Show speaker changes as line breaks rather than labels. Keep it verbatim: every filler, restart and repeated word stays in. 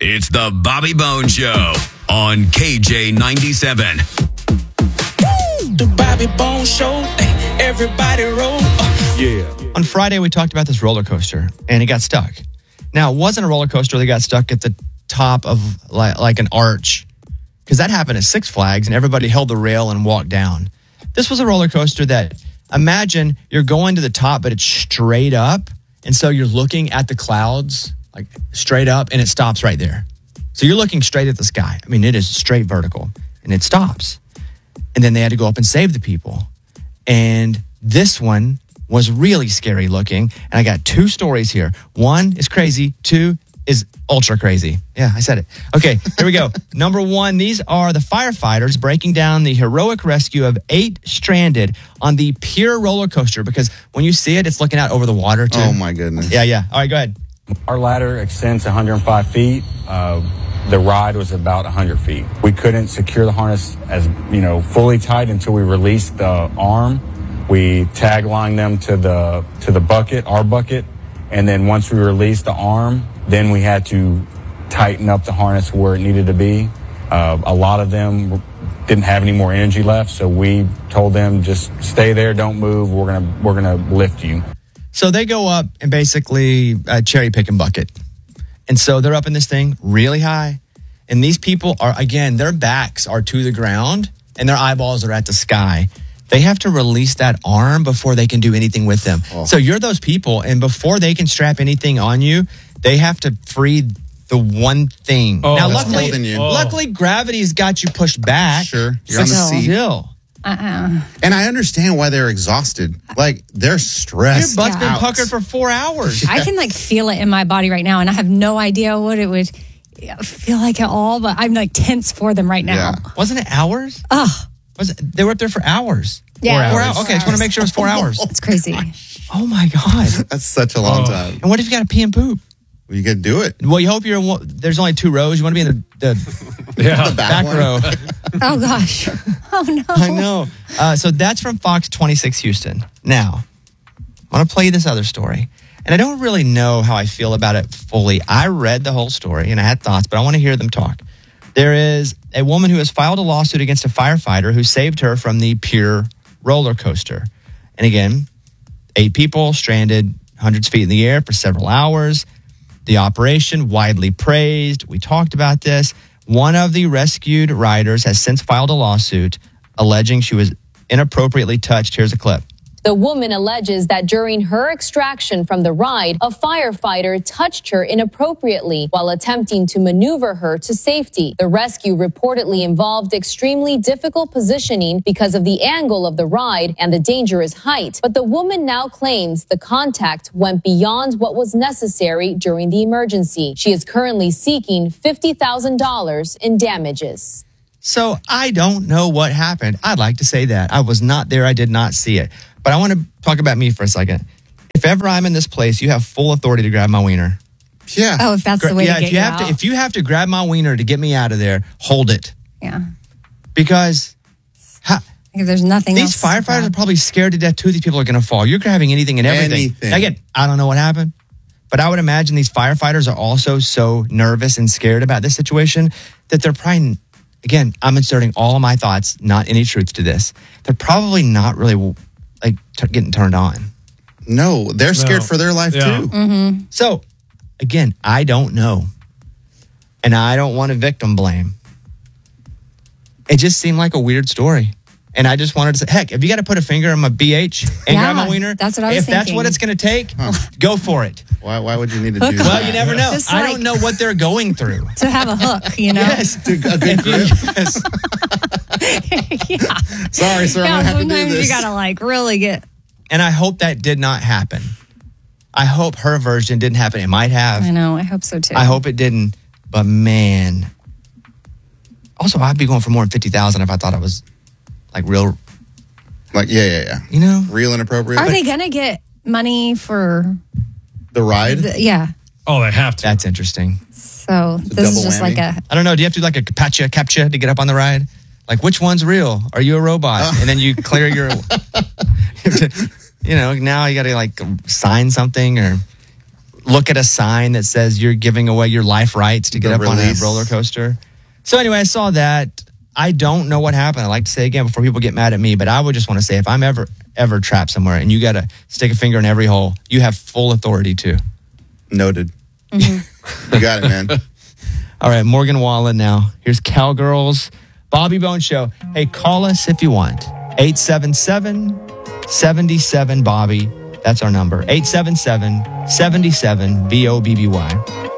It's the Bobby Bone Show on K J ninety-seven.
The Bobby Bone Show, everybody roll. Uh.
Yeah.
On Friday, we talked about this roller coaster, and it got stuck. Now, it wasn't a roller coaster that got stuck at the top of like, like an arch, because that happened at Six Flags, and everybody held the rail and walked down. This was a roller coaster that, imagine you're going to the top, but it's straight up, and so you're looking at the clouds, like straight up, and it stops right there. So you're looking straight at the sky. I mean, it is straight vertical, and it stops. And then they had to go up and save the people. And this one was really scary looking. And I got two stories here. One is crazy. Two is ultra crazy. Yeah, I said it. Okay, here we go. Number one, these are the firefighters breaking down the heroic rescue of eight stranded on the Pier roller coaster. Because when you see it, it's looking out over the water too.
Oh my goodness.
Yeah, yeah. All right, go ahead.
Our ladder extends one hundred five feet. Uh, the ride was about one hundred feet. We couldn't secure the harness as, you know, fully tight until we released the arm. We tag lined them to the to the bucket, our bucket, and then once we released the arm, then we had to tighten up the harness where it needed to be. Uh, a lot of them didn't have any more energy left, so we told them just stay there, don't move. We're gonna we're gonna lift you.
So they go up and basically uh, cherry picking bucket. And so they're up in this thing really high. And these people are, again, their backs are to the ground and their eyeballs are at the sky. They have to release that arm before they can do anything with them. Oh. So you're those people, and before they can strap anything on you, they have to free the one thing.
Oh,
now,
that's
luckily,
holding you.
luckily, gravity's got you pushed back.
Sure. You're on the seat.
Still.
Uh-uh.
And I understand why they're exhausted. Like, they're stressed
Your butt's been
out.
puckered for four hours.
I can like feel it in my body right now, and I have no idea what it would feel like at all, but I'm like tense for them right now.
Yeah.
Wasn't it hours?
Oh,
Was it, they were up there for hours.
yeah.
Four hours. Okay, I just want to make sure it was four hours.
It's crazy.
Oh my God.
That's such a long
Oh.
time.
And what if you got to pee and poop?
Well, you can do it.
Well, you hope you're in one, there's only two rows. You want to be in the, the,
Yeah.
The
back
one.
row.
Oh gosh. Oh no.
I know. Uh, so that's from Fox twenty-six Houston. Now, I want to play you this other story. And I don't really know how I feel about it fully. I read the whole story and I had thoughts, but I want to hear them talk. There is a woman who has filed a lawsuit against a firefighter who saved her from the Pier roller coaster. And again, eight people stranded hundreds of feet in the air for several hours. The operation, widely praised. We talked about this. One of the rescued riders has since filed a lawsuit alleging she was inappropriately touched. Here's a clip.
The woman alleges that during her extraction from the ride, a firefighter touched her inappropriately while attempting to maneuver her to safety. The rescue reportedly involved extremely difficult positioning because of the angle of the ride and the dangerous height. But the woman now claims the contact went beyond what was necessary during the emergency. She is currently seeking fifty thousand dollars in damages.
So I don't know what happened. I'd like to say that. I was not there. I did not see it. But I want to talk about me for a second. If ever I'm in this place, you have full authority to grab my wiener.
Yeah.
Oh, if that's the way
yeah,
to get
if you,
you
have
out.
to, if you have to grab my wiener to get me out of there, hold it.
Yeah.
Because ha,
If there's nothing
these
else to
firefighters
grab.
are probably scared to death too. These people are going to fall. You're grabbing anything and everything.
Anything.
Again, I don't know what happened, but I would imagine these firefighters are also so nervous and scared about this situation that they're probably, again, I'm inserting all of my thoughts, not any truth to this. They're probably not really like t- getting turned on.
No, they're scared
No.
for their life
Yeah.
too.
Mm-hmm.
So, again, I don't know. And I don't want to victim blame. It just seemed like a weird story. And I just wanted to say, heck, if you got to put a finger on my B H and
Yeah,
grab my wiener,
that's what I was
if that's
thinking.
what it's going to take, go for it.
Why? Why would you need to do
Hook
that?
Well, you never know.
Just
I
like-
don't know what they're going through.
To have a hook, you know?
Yes.
A good grip.
Yes.
Yeah.
Sorry, sir. I'm
Yeah,
gonna have to do
sometimes
this.
you gotta like really get.
And I hope that did not happen. I hope her version didn't happen. It might have.
I know. I hope so too.
I hope it didn't. But man. Also, I'd be going for more than fifty thousand if I thought it was like real,
Like, yeah, yeah, yeah.
you know?
Real inappropriate.
Are they gonna get money for?
the ride?
The, yeah.
Oh, they have to.
That's interesting.
So
a
this is
double
just like
whammy.
a.
I don't know. Do you have to do like a captcha, captcha to get up on the ride? Like, which one's real? Are you a robot? And then you clear your, you know, now you got to like sign something or look at a sign that says you're giving away your life rights to get
The
up
release.
on a roller coaster. So anyway, I saw that. I don't know what happened. I like to say again before people get mad at me, but I would just want to say if I'm ever, ever trapped somewhere and you got to stick a finger in every hole, you have full authority to.
Noted. You got it, man.
All right, Morgan Wallen now. Here's Cowgirls, Bobby Bones Show. Hey, call us if you want. eight seven seven, seven seven, Bobby. That's our number. eight seven seven, seven seven, B O B B Y.